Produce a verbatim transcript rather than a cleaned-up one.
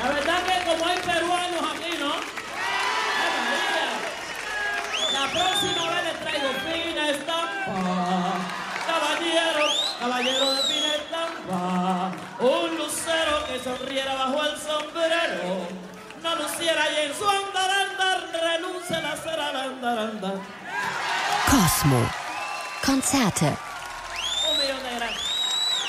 La verdad que como hay peruanos aquí, ¿no? La próxima vez les traigo fina estampa. Caballero, caballero de fina estampa. Un lucero que sonriera bajo el sombrero. No luciera y en su andarandar renuncia la cera al andarandar. Cosmo. Konzerte